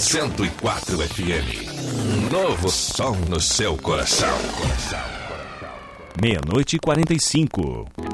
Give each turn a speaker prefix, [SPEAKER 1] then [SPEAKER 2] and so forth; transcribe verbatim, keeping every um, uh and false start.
[SPEAKER 1] cento e quatro F M. Novo som no seu coração.
[SPEAKER 2] Meia-noite e quarenta e cinco.